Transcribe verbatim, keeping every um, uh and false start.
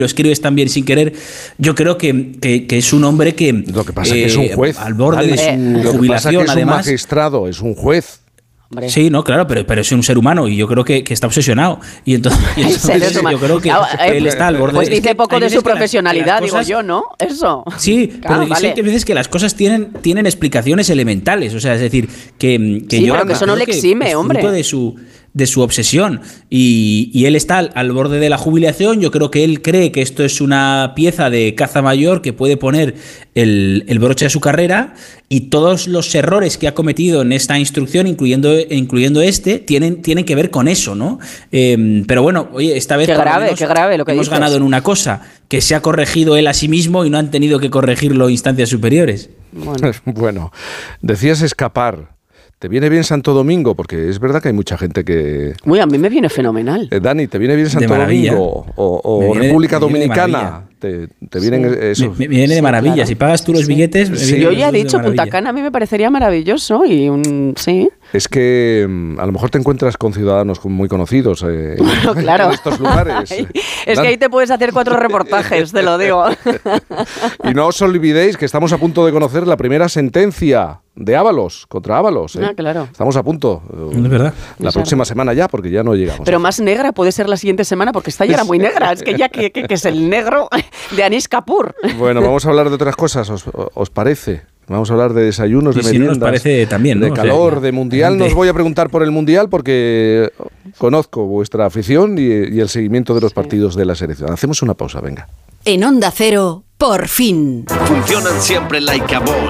lo escribes también sin querer. Yo creo que, que, que es un hombre que... Lo que pasa es eh, que es un juez. Al borde de su lo jubilación, que pasa es que es además. un magistrado, es un juez. Hombre. Sí, no, claro, pero, pero es un ser humano y yo creo que, que está obsesionado. Y entonces, y entonces yo creo que, que él está al borde. Pues dice poco de su profesionalidad, que las, que las cosas, digo yo, ¿no? Eso. Sí, claro, pero vale. hay veces que las cosas tienen, tienen explicaciones elementales. O sea, es decir, que, que sí, yo pero que eso no le exime, hombre. De su, de su obsesión. Y, y él está al, al borde de la jubilación. Yo creo que él cree que esto es una pieza de caza mayor que puede poner el, el broche a su carrera. Y todos los errores que ha cometido en esta instrucción, incluyendo, incluyendo este, tienen, tienen que ver con eso, ¿no? Eh, pero bueno, oye, esta vez qué grave, qué grave lo que hemos dices. ganado en una cosa, que se ha corregido él a sí mismo y no han tenido que corregirlo instancias superiores. Bueno, bueno decías escapar. ¿Te viene bien Santo Domingo? Porque es verdad que hay mucha gente que... Uy, a mí me viene fenomenal. Eh, Dani, ¿te viene bien Santo Domingo? O, o viene, República Dominicana. ¿Te, te vienen sí. eso? Me, me viene de maravilla. Sí, claro. Si pagas tú los sí. billetes... Sí. Yo ya he dicho, Punta Cana a mí me parecería maravilloso y un... Sí. Es que a lo mejor te encuentras con ciudadanos muy conocidos eh, bueno, claro. en estos lugares. Ay, es Dan... que ahí te puedes hacer cuatro reportajes, te lo digo. Y no os olvidéis que estamos a punto de conocer la primera sentencia de Ábalos, contra Ábalos. ¿eh? Ah, claro. Estamos a punto. Es verdad. La es próxima verdad. semana ya, porque ya no llegamos. Pero más negra puede ser la siguiente semana, porque esta ya era muy negra. Es que ya que, que, que es el negro de Anish Kapoor. Bueno, vamos a hablar de otras cosas, ¿os, os parece? Vamos a hablar de desayunos, sí, de meriendas, sí, nos parece también, ¿no? de calor, o sea, de mundial. gente... No os voy a preguntar por el mundial porque conozco vuestra afición y, y el seguimiento de los partidos de la selección. Hacemos una pausa, venga. En Onda Cero, por fin. Funcionan siempre like a boss.